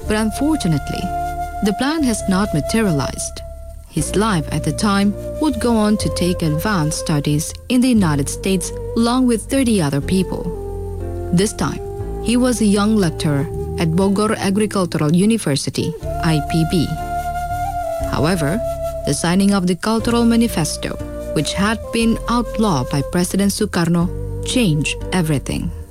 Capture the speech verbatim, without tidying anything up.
But unfortunately, the plan has not materialized. His life at the time would go on to take advanced studies in the United States along with thirty other people. This time, he was a young lecturer at Bogor Agricultural University, I P B. However, the signing of the Cultural Manifesto, which had been outlawed by President Sukarno, changed everything.